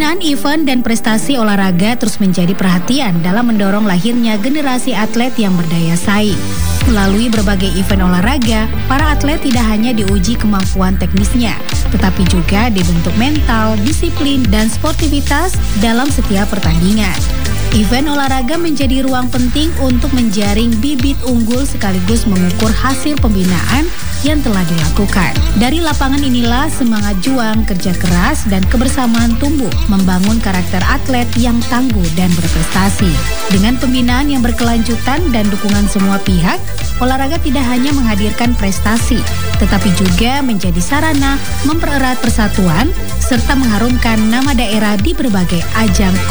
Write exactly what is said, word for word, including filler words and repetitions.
Pembinaan event dan prestasi olahraga terus menjadi perhatian dalam mendorong lahirnya generasi atlet yang berdaya saing. Melalui berbagai event olahraga, para atlet tidak hanya diuji kemampuan teknisnya, tetapi juga dibentuk mental, disiplin, dan sportivitas dalam setiap pertandingan. Event olahraga menjadi ruang penting untuk menjaring bibit unggul sekaligus mengukur hasil pembinaan yang telah dilakukan. Dari lapangan inilah semangat juang, kerja keras, dan kebersamaan tumbuh membangun karakter atlet yang tangguh dan berprestasi. Dengan pembinaan yang berkelanjutan dan dukungan semua pihak, olahraga tidak hanya menghadirkan prestasi, tetapi juga menjadi sarana mempererat persatuan serta mengharumkan nama daerah di berbagai ajang